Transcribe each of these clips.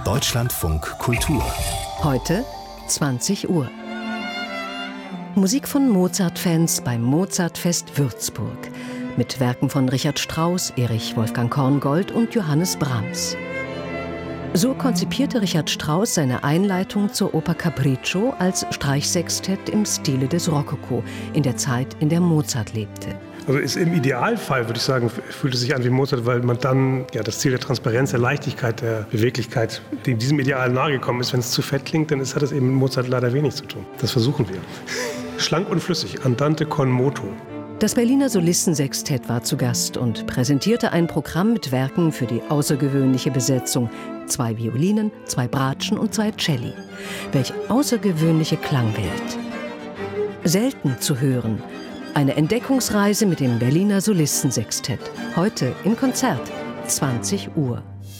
Deutschlandfunk Kultur. Heute 20 Uhr. Musik von Mozart-Fans beim Mozartfest Würzburg. Mit Werken von Richard Strauss, Erich Wolfgang Korngold und Johannes Brahms. So konzipierte Richard Strauss seine Einleitung zur Oper Capriccio als Streichsextett im Stile des Rokoko, in der Zeit, in der Mozart lebte. Also ist im Idealfall, würde ich sagen, fühlt es sich an wie Mozart, weil man dann das Ziel der Transparenz, der Leichtigkeit, der Beweglichkeit, dem diesem Ideal nahegekommen ist. Wenn es zu fett klingt, dann hat es eben mit Mozart leider wenig zu tun. Das versuchen wir. Schlank und flüssig, andante con moto. Das Berliner Solistensextett war zu Gast und präsentierte ein Programm mit Werken für die außergewöhnliche Besetzung. 2 Violinen, 2 Bratschen und 2 Celli. Welch außergewöhnliche Klangwelt. Selten zu hören. Eine Entdeckungsreise mit dem Berliner Solistensextett. Heute im Konzert, 20 Uhr.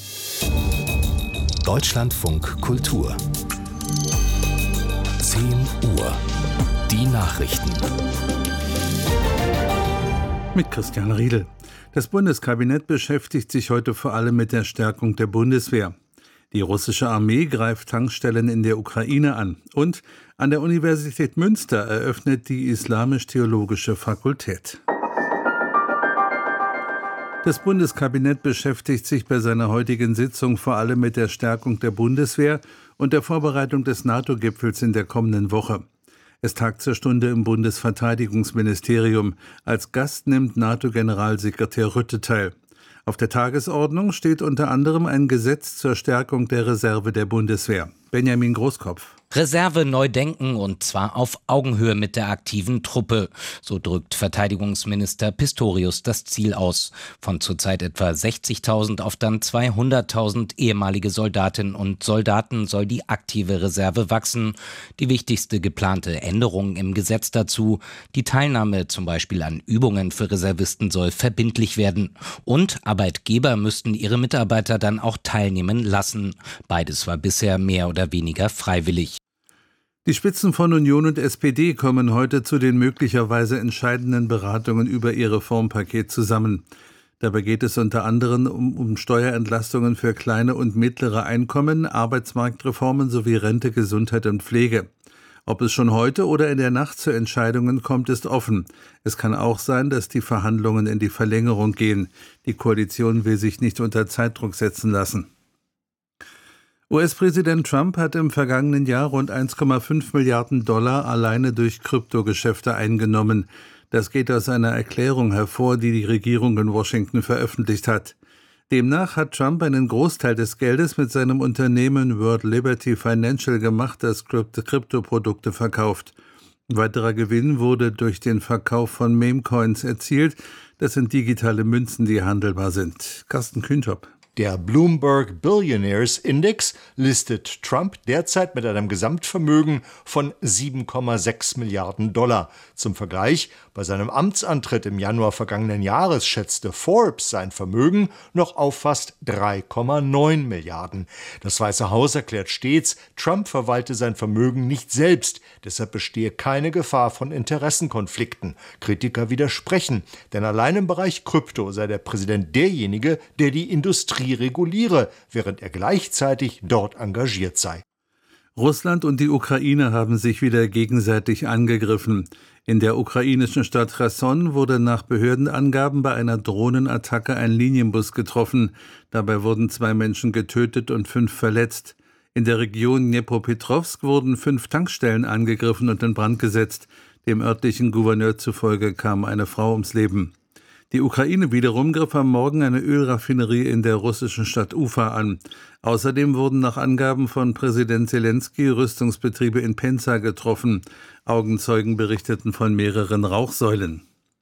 Deutschlandfunk Kultur. 10 Uhr. Die Nachrichten. Mit Christian Riedel. Das Bundeskabinett beschäftigt sich heute vor allem mit der Stärkung der Bundeswehr. Die russische Armee greift Tankstellen in der Ukraine an. Und an der Universität Münster eröffnet die Islamisch-Theologische Fakultät. Das Bundeskabinett beschäftigt sich bei seiner heutigen Sitzung vor allem mit der Stärkung der Bundeswehr und der Vorbereitung des NATO-Gipfels in der kommenden Woche. Es tagt zur Stunde im Bundesverteidigungsministerium. Als Gast nimmt NATO-Generalsekretär Rutte teil. Auf der Tagesordnung steht unter anderem ein Gesetz zur Stärkung der Reserve der Bundeswehr. Benjamin Großkopf. Reserve neu denken und zwar auf Augenhöhe mit der aktiven Truppe. So drückt Verteidigungsminister Pistorius das Ziel aus. Von zurzeit etwa 60.000 auf dann 200.000 ehemalige Soldatinnen und Soldaten soll die aktive Reserve wachsen. Die wichtigste geplante Änderung im Gesetz dazu: die Teilnahme zum Beispiel an Übungen für Reservisten soll verbindlich werden. Und Arbeitgeber müssten ihre Mitarbeiter dann auch teilnehmen lassen. Beides war bisher mehr oder weniger freiwillig. Die Spitzen von Union und SPD kommen heute zu den möglicherweise entscheidenden Beratungen über ihr Reformpaket zusammen. Dabei geht es unter anderem um Steuerentlastungen für kleine und mittlere Einkommen, Arbeitsmarktreformen sowie Rente, Gesundheit und Pflege. Ob es schon heute oder in der Nacht zu Entscheidungen kommt, ist offen. Es kann auch sein, dass die Verhandlungen in die Verlängerung gehen. Die Koalition will sich nicht unter Zeitdruck setzen lassen. US-Präsident Trump hat im vergangenen Jahr rund 1,5 Milliarden Dollar alleine durch Kryptogeschäfte eingenommen. Das geht aus einer Erklärung hervor, die die Regierung in Washington veröffentlicht hat. Demnach hat Trump einen Großteil des Geldes mit seinem Unternehmen World Liberty Financial gemacht, das Kryptoprodukte verkauft. Weiterer Gewinn wurde durch den Verkauf von Meme-Coins erzielt. Das sind digitale Münzen, die handelbar sind. Carsten Kühntop. Der Bloomberg Billionaires Index listet Trump derzeit mit einem Gesamtvermögen von 7,6 Milliarden Dollar. Zum Vergleich, bei seinem Amtsantritt im Januar vergangenen Jahres schätzte Forbes sein Vermögen noch auf fast 3,9 Milliarden. Das Weiße Haus erklärt stets, Trump verwalte sein Vermögen nicht selbst, deshalb bestehe keine Gefahr von Interessenkonflikten. Kritiker widersprechen, denn allein im Bereich Krypto sei der Präsident derjenige, der die Industrie reguliere, während er gleichzeitig dort engagiert sei. Russland und die Ukraine haben sich wieder gegenseitig angegriffen. In der ukrainischen Stadt Cherson wurde nach Behördenangaben bei einer Drohnenattacke ein Linienbus getroffen. Dabei wurden 2 Menschen getötet und 5 verletzt. In der Region Dnepropetrovsk wurden 5 Tankstellen angegriffen und in Brand gesetzt. Dem örtlichen Gouverneur zufolge kam eine Frau ums Leben. Die Ukraine wiederum griff am Morgen eine Ölraffinerie in der russischen Stadt Ufa an. Außerdem wurden nach Angaben von Präsident Selenskyj Rüstungsbetriebe in Penza getroffen. Augenzeugen berichteten von mehreren Rauchsäulen.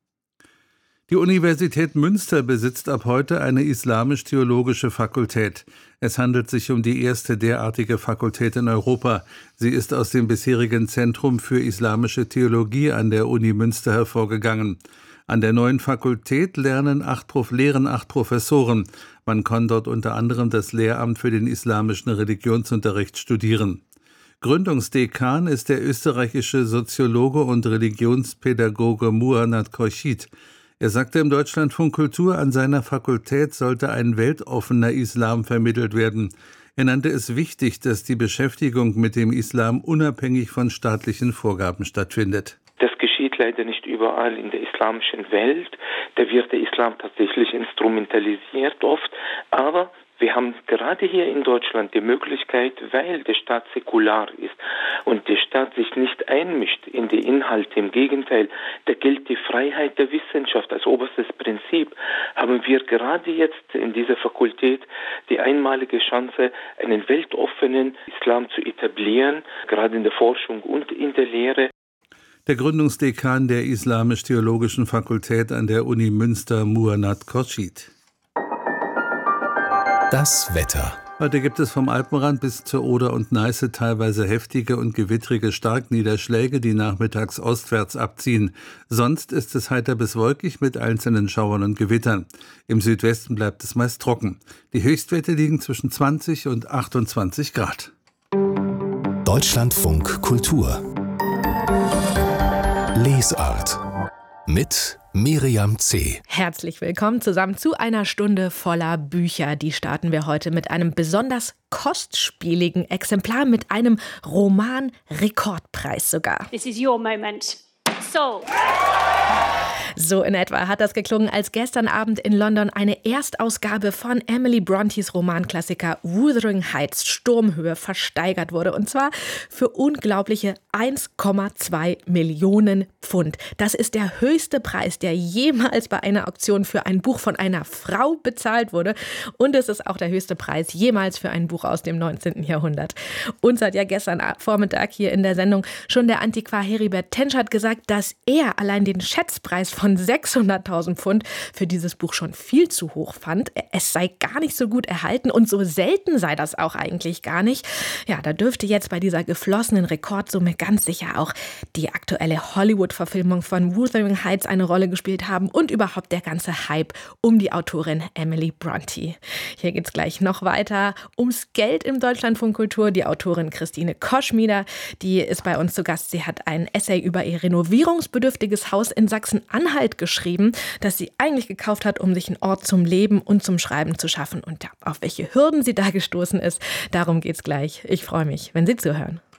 Die Universität Münster besitzt ab heute eine islamisch-theologische Fakultät. Es handelt sich um die erste derartige Fakultät in Europa. Sie ist aus dem bisherigen Zentrum für islamische Theologie an der Uni Münster hervorgegangen. An der neuen Fakultät lehren 8 Professoren. Man kann dort unter anderem das Lehramt für den islamischen Religionsunterricht studieren. Gründungsdekan ist der österreichische Soziologe und Religionspädagoge Muhannad Khorshid. Er sagte im Deutschlandfunk Kultur, an seiner Fakultät sollte ein weltoffener Islam vermittelt werden. Er nannte es wichtig, dass die Beschäftigung mit dem Islam unabhängig von staatlichen Vorgaben stattfindet. Das geschieht leider nicht überall in der islamischen Welt. Da wird der Islam tatsächlich instrumentalisiert oft. Aber wir haben gerade hier in Deutschland die Möglichkeit, weil der Staat säkular ist und der Staat sich nicht einmischt in die Inhalte, im Gegenteil, da gilt die Freiheit der Wissenschaft als oberstes Prinzip, haben wir gerade jetzt in dieser Fakultät die einmalige Chance, einen weltoffenen Islam zu etablieren, gerade in der Forschung und in der Lehre. Der Gründungsdekan der Islamisch-Theologischen Fakultät an der Uni Münster, Muhannad Khorshid. Das Wetter. Heute gibt es vom Alpenrand bis zur Oder und Neiße teilweise heftige und gewittrige Starkniederschläge, die nachmittags ostwärts abziehen. Sonst ist es heiter bis wolkig mit einzelnen Schauern und Gewittern. Im Südwesten bleibt es meist trocken. Die Höchstwerte liegen zwischen 20 und 28 Grad. Deutschlandfunk Kultur. Lesart mit Miriam C. Herzlich willkommen zusammen zu einer Stunde voller Bücher. Die starten wir heute mit einem besonders kostspieligen Exemplar, mit einem Roman-Rekordpreis sogar. This is your moment. So in etwa hat das geklungen, als gestern Abend in London eine Erstausgabe von Emily Brontës Romanklassiker Wuthering Heights Sturmhöhe versteigert wurde. Und zwar für unglaubliche 1,2 Millionen Pfund. Das ist der höchste Preis, der jemals bei einer Auktion für ein Buch von einer Frau bezahlt wurde. Und es ist auch der höchste Preis jemals für ein Buch aus dem 19. Jahrhundert. Uns hat ja gestern Vormittag hier in der Sendung schon der Antiquar Heribert Tenschert gesagt, dass er allein den Schätzpreis von 600.000 Pfund für dieses Buch schon viel zu hoch fand. Es sei gar nicht so gut erhalten und so selten sei das auch eigentlich gar nicht. Ja, da dürfte jetzt bei dieser geflossenen Rekordsumme ganz sicher auch die aktuelle Hollywood-Verfilmung von Wuthering Heights eine Rolle gespielt haben und überhaupt der ganze Hype um die Autorin Emily Brontë. Hier geht's gleich noch weiter ums Geld im Deutschlandfunk Kultur. Die Autorin Christine Koschmieder, die ist bei uns zu Gast. Sie hat ein Essay über ihr renovierungsbedürftiges Haus in Sachsen-Anhalt geschrieben, das sie eigentlich gekauft hat, um sich einen Ort zum Leben und zum Schreiben zu schaffen. Und ja, auf welche Hürden sie da gestoßen ist, darum geht's gleich. Ich freue mich, wenn Sie zuhören.